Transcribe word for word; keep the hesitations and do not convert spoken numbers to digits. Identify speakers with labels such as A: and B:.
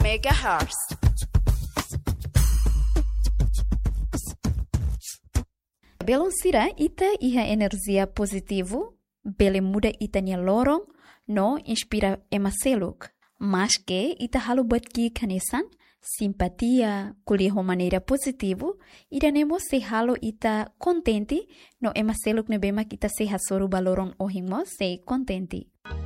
A: megahertz.
B: Belum sira ita iha energia positivo, bele muda ita nia lorong, no inspira emaseluk. Mas que ita halu buat ki kanesan, simpatia, kuliah maneira positivo, ida nemo se halo ita contente, no emaseluk ne bema kita se hasoru balorong ohimo se contente.